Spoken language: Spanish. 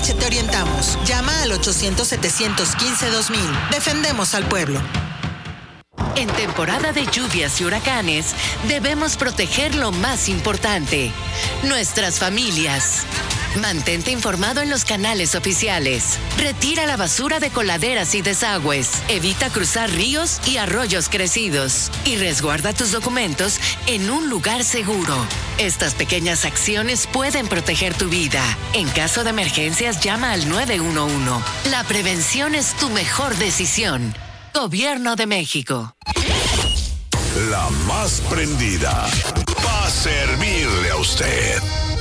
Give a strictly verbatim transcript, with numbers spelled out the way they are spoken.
H te orientamos. Llama al ochocientos, setecientos quince, dos mil. Defendemos al pueblo. En temporada de lluvias y huracanes, debemos proteger lo más importante, nuestras familias. Mantente informado en los canales oficiales. Retira la basura de coladeras y desagües. Evita cruzar ríos y arroyos crecidos. Y resguarda tus documentos en un lugar seguro. Estas pequeñas acciones pueden proteger tu vida. En caso de emergencias, llama al nueve uno uno. La prevención es tu mejor decisión. Gobierno de México. La más prendida. Va a servirle a usted.